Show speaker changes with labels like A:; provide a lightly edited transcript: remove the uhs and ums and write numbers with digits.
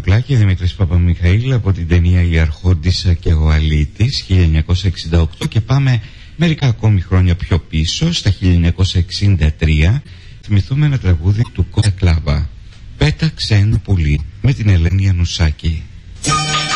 A: Μανουκλάκη, Δημήτρης Παπαμιχαήλ από την ταινία «Η Αρχόντισσα και ο Αλήτης» 1968, και πάμε μερικά ακόμη χρόνια πιο πίσω, στα 1963. Θυμηθούμε ένα τραγούδι του Κώστα Κλάβα, «Πέταξε ένα πουλί», με την Ελένη Ανουσάκη.